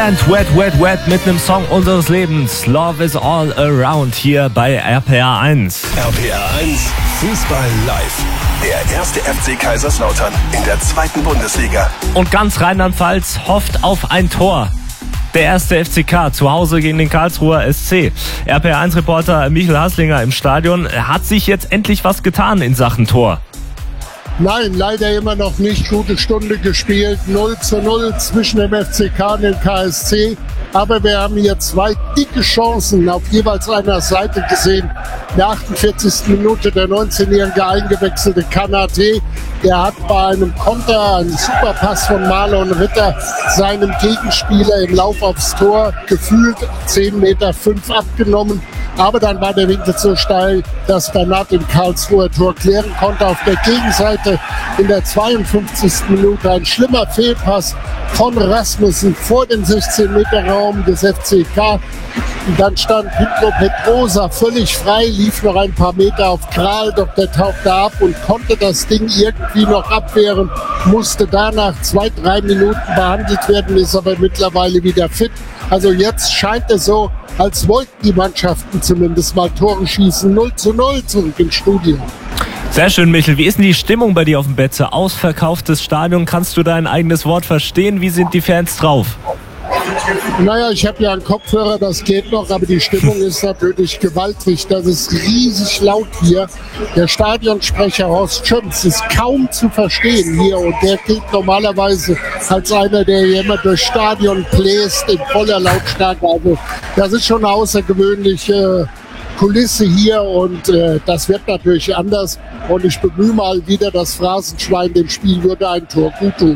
And Wet, Wet, Wet mit einem Song unseres Lebens. Love is all around hier bei RPA 1. RPA 1, Fußball live. Der erste FC Kaiserslautern in der 2. Bundesliga. Und ganz Rheinland-Pfalz hofft auf ein Tor. Der erste FCK zu Hause gegen den Karlsruher SC. RPA 1-Reporter Michael Haslinger im Stadion. Hat sich jetzt endlich was getan in Sachen Tor? Nein, leider immer noch nicht. Gute Stunde gespielt. 0:0 zwischen dem FCK und dem KSC. Aber wir haben hier 2 dicke Chancen auf jeweils einer Seite gesehen. In der 48. Minute der 19-jährige eingewechselte Kanate. Der hat bei einem Konter, einen Superpass von Marlon Ritter, seinem Gegenspieler im Lauf aufs Tor gefühlt 10,5 Meter abgenommen. Aber dann war der Winkel so steil, dass Bernat im Karlsruher Tor klären konnte. Auf der Gegenseite in der 52. Minute ein schlimmer Fehlpass von Rasmussen vor dem 16-Meter-Raum des FCK. Und dann stand Pedro Pedrosa völlig frei, lief noch ein paar Meter auf Kral, doch der tauchte ab und konnte das Ding irgendwie noch abwehren, musste danach 2-3 Minuten behandelt werden, ist aber mittlerweile wieder fit. Also jetzt scheint es so, als wollten die Mannschaften zumindest mal Tore schießen. 0:0 zurück ins Studio. Sehr schön, Michel. Wie ist denn die Stimmung bei dir auf dem Betze? Ausverkauftes Stadion. Kannst du dein eigenes Wort verstehen? Wie sind die Fans drauf? Naja, ich habe ja einen Kopfhörer, das geht noch, aber die Stimmung ist natürlich gewaltig. Das ist riesig laut hier. Der Stadionsprecher Horst Schöms ist kaum zu verstehen hier und der gilt normalerweise als einer, der hier immer durchs Stadion bläst in voller Lautstärke. Also das ist schon eine außergewöhnliche Kulisse hier und das wird natürlich anders. Und ich bemühe mal wieder das Phrasenschwein, dem Spiel würde ein Tor gut tun.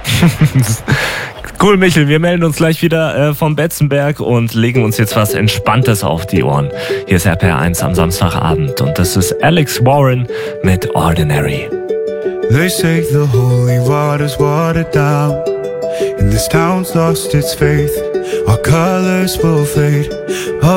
Cool, Michel. Wir melden uns gleich wieder vom Betzenberg und legen uns jetzt was Entspanntes auf die Ohren. Hier ist RPA 1 am Samstagabend und das ist Alex Warren mit Ordinary. They say the holy water's watered down, and this town's lost its faith. Our colors will fade.